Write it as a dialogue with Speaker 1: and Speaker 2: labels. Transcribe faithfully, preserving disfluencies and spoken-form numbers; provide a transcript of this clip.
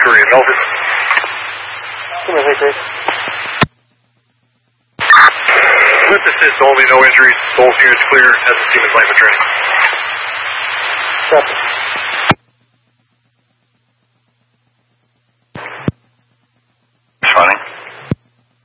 Speaker 1: Korean, over.
Speaker 2: Give me a hit,
Speaker 1: Lift assist only, no injuries. Both units clear. Has the team in life of training.
Speaker 2: Copy.